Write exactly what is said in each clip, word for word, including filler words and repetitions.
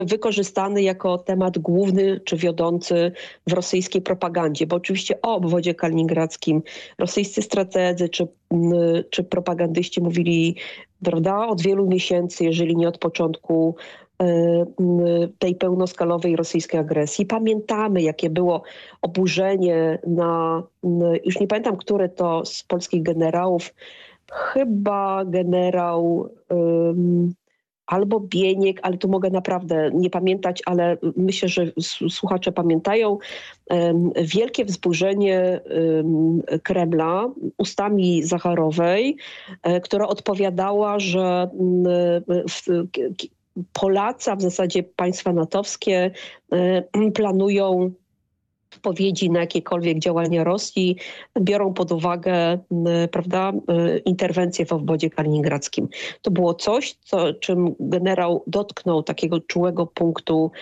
wykorzystany jako temat główny czy wiodący w rosyjskiej propagandzie, bo oczywiście o obwodzie kaliningradzkim rosyjscy strategzy czy, czy propagandyści mówili, prawda, od wielu miesięcy, jeżeli nie od początku tej pełnoskalowej rosyjskiej agresji. Pamiętamy, jakie było oburzenie na, już nie pamiętam, który to z polskich generałów, chyba generał um, albo Bieniek, ale tu mogę naprawdę nie pamiętać, ale myślę, że słuchacze pamiętają. Um, wielkie wzburzenie um, Kremla ustami Zacharowej, um, która odpowiadała, że um, w, Polacy, a w zasadzie państwa natowskie um, planują odpowiedzi na jakiekolwiek działania Rosji, biorą pod uwagę, prawda, interwencję w obwodzie kaliningradzkim. To było coś, co, czym generał dotknął takiego czułego punktu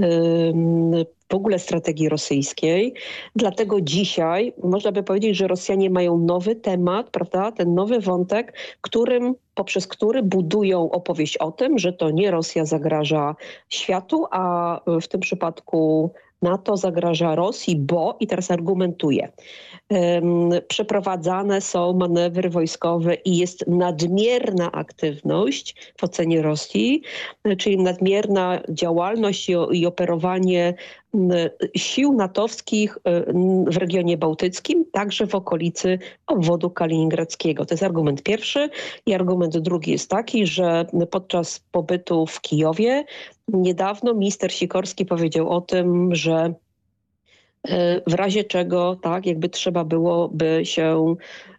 w ogóle strategii rosyjskiej. Dlatego dzisiaj można by powiedzieć, że Rosjanie mają nowy temat, prawda, ten nowy wątek, którym, poprzez który budują opowieść o tym, że to nie Rosja zagraża światu, a w tym przypadku NATO zagraża Rosji, bo, i teraz argumentuję, um, przeprowadzane są manewry wojskowe i jest nadmierna aktywność w ocenie Rosji, czyli nadmierna działalność i, i operowanie sił natowskich w regionie bałtyckim, także w okolicy obwodu kaliningradzkiego. To jest argument pierwszy. I argument drugi jest taki, że podczas pobytu w Kijowie niedawno minister Sikorski powiedział o tym, że w razie czego, tak, jakby trzeba byłoby się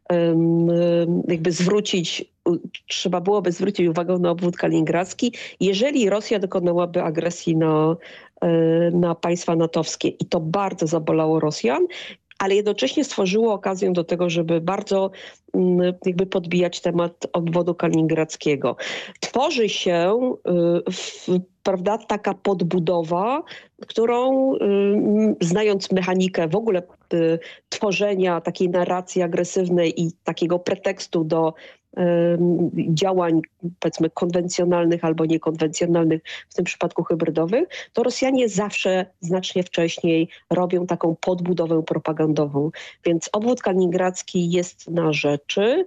jakby zwrócić, trzeba byłoby zwrócić uwagę na obwód kaliningradzki, jeżeli Rosja dokonałaby agresji na, na państwa natowskie. I to bardzo zabolało Rosjan, ale jednocześnie stworzyło okazję do tego, żeby bardzo jakby podbijać temat obwodu kaliningradzkiego. Tworzy się, w, prawda, taka podbudowa, którą znając mechanikę w ogóle tworzenia takiej narracji agresywnej i takiego pretekstu do działań, powiedzmy, konwencjonalnych albo niekonwencjonalnych, w tym przypadku hybrydowych, to Rosjanie zawsze znacznie wcześniej robią taką podbudowę propagandową. Więc obwód kaliningradzki jest na rzeczy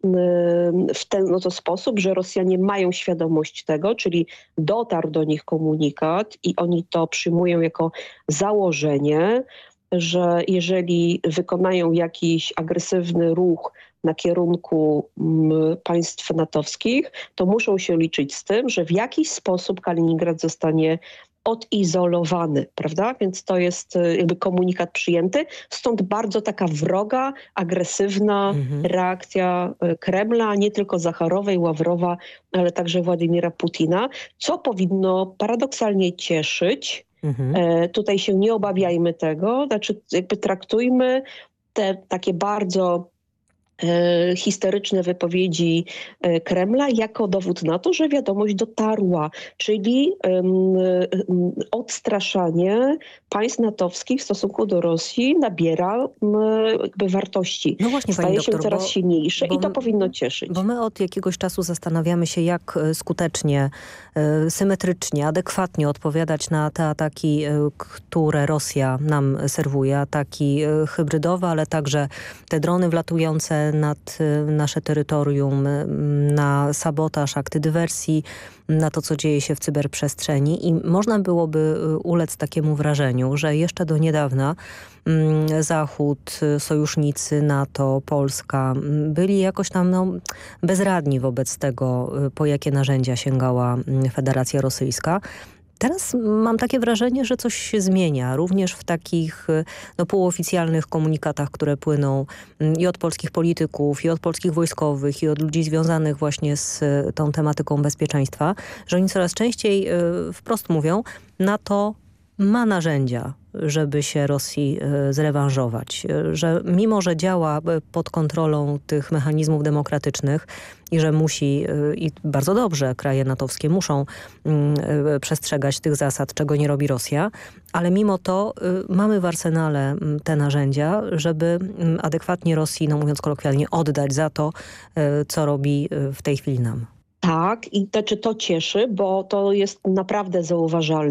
w ten oto sposób, że Rosjanie mają świadomość tego, czyli dotarł do nich komunikat i oni to przyjmują jako założenie, że jeżeli wykonają jakiś agresywny ruch na kierunku państw natowskich, to muszą się liczyć z tym, że w jakiś sposób Kaliningrad zostanie odizolowany, prawda? Więc to jest jakby komunikat przyjęty. Stąd bardzo taka wroga, agresywna mhm. reakcja Kremla, nie tylko Zacharowej, Ławrowa, ale także Władimira Putina, co powinno paradoksalnie cieszyć. Mhm. E, tutaj się nie obawiajmy tego, znaczy jakby traktujmy te takie bardzo histeryczne wypowiedzi Kremla jako dowód na to, że wiadomość dotarła, czyli um, odstraszanie państw natowskich w stosunku do Rosji nabiera um, jakby wartości. No właśnie, Staje pani się doktor, coraz bo, silniejsze bo, i to powinno cieszyć. Bo my od jakiegoś czasu zastanawiamy się, jak skutecznie, symetrycznie, adekwatnie odpowiadać na te ataki, które Rosja nam serwuje. Ataki hybrydowe, ale także te drony wlatujące nad nasze terytorium, na sabotaż, akty dywersji, na to, co dzieje się w cyberprzestrzeni. I można byłoby ulec takiemu wrażeniu, że jeszcze do niedawna Zachód, sojusznicy NATO, Polska byli jakoś tam no, bezradni wobec tego, po jakie narzędzia sięgała Federacja Rosyjska. Teraz mam takie wrażenie, że coś się zmienia, również w takich no, półoficjalnych komunikatach, które płyną i od polskich polityków, i od polskich wojskowych, i od ludzi związanych właśnie z tą tematyką bezpieczeństwa, że oni coraz częściej wprost mówią, NATO ma narzędzia, żeby się Rosji zrewanżować. Że mimo, że działa pod kontrolą tych mechanizmów demokratycznych i że musi, i bardzo dobrze kraje natowskie muszą przestrzegać tych zasad, czego nie robi Rosja, ale mimo to mamy w arsenale te narzędzia, żeby adekwatnie Rosji, no mówiąc kolokwialnie, oddać za to, co robi w tej chwili nam. Tak, i to, czy to cieszy, bo to jest naprawdę zauważalne.